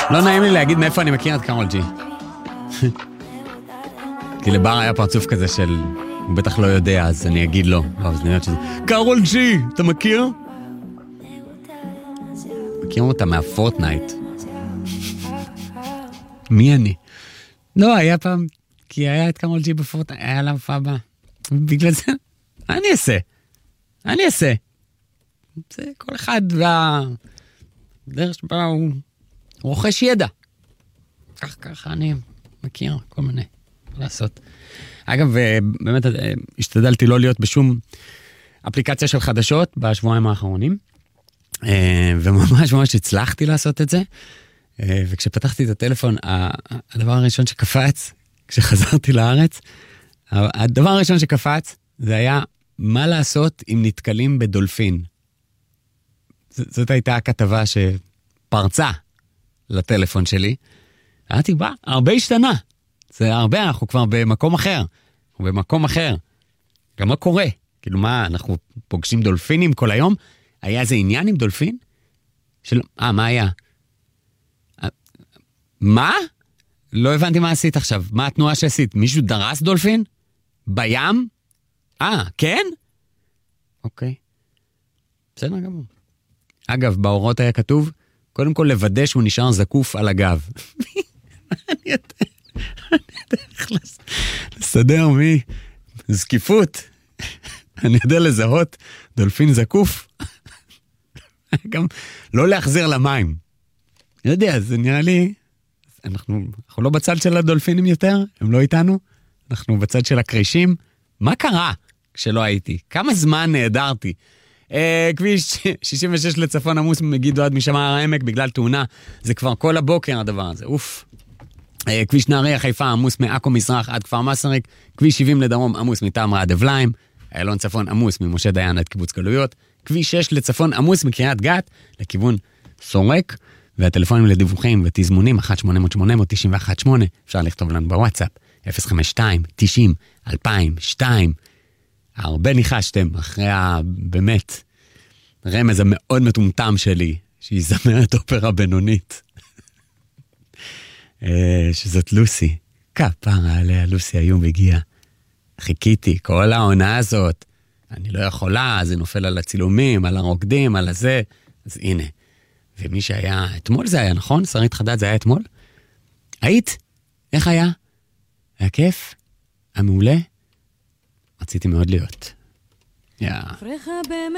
לא נעים לי להגיד מאיפה אני מכיר את קארול ג'י. כי לבר היה פרצוף כזה של... הוא בטח לא יודע, אז אני אגיד לו. אז נראה שזה... קארול ג'י, אתה מכיר? מכיר אותה מהפורטנייט. מי אני? לא, היה פעם... כי היה את קארול ג'י בפורטנייט, היה לה הופעה הבאה. בגלל זה... אני אעשה. זה כל אחד דרך שבה הוא רוכש ידע. ככה אני מכיר כל מיני לעשות. אגב, באמת השתדלתי לא להיות בשום אפליקציה של חדשות בשבועיים האחרונים, וממש הצלחתי לעשות את זה, וכשפתחתי את הטלפון, הדבר הראשון שקפץ, כשחזרתי לארץ, הדבר הראשון שקפץ, זה היה מה לעשות אם נתקלים בדולפין. זאת הייתה הכתבה שפרצה לטלפון שלי. אמרתי, הרבה השתנה. זה הרבה, אנחנו כבר במקום אחר. גם מה קורה? כאילו מה, אנחנו פוגשים דולפינים כל היום? היה איזה עניין עם דולפין? מה היה? מה? לא הבנתי מה עשית עכשיו. מה התנועה שעשית? מישהו דרס דולפין? בים? כן? אוקיי. בסדר גמור. אגב, בהוראות היה כתוב, קודם כל לוודא שהוא נשאר זקוף על הגב. אני יודע איך לסדר זקיפות. אני יודע לזהות דולפין זקוף. גם לא להחזיר למים. אני יודע, זה נראה לי, אנחנו לא בצד של הדולפינים יותר, הם לא איתנו, אנחנו בצד של הקרישים. מה קרה כשלא הייתי? כמה זמן נהדרתי? כביש 66 לצפון עמוס מגידו עד משמר העמק בגלל תאונה, זה כבר כל הבוקר הדבר הזה, אוף. כביש נהריה חיפה עמוס מעכו מזרח עד כפר מסריק, כביש 70 לדרום עמוס מטעם רעד אבליים, איילון צפון עמוס ממשה דיין עד קיבוץ גלויות, כביש 6 לצפון עמוס מקריית גת לכיוון סורק, והטלפונים לדיווחים ותזמונים 1-800-891-8, אפשר לכתוב לנו בוואטסאפ 052-90-2002. הרבה ניחשתם אחרי באמת רמז המאוד מטומטם שלי, שהיא זמרת אופרה בינונית. שזאת לוסי. כפרה עליה, לוסי היום הגיעה. חיכיתי, כל העונה הזאת. אני לא יכולה, זה נופל על הצילומים, על הרוקדים, על הזה. אז הנה. ומי שהיה, אתמול זה היה, נכון? שרית חדד זה היה אתמול? היית? איך היה? היה כיף? היה מעולה? רציתי מאוד להיות.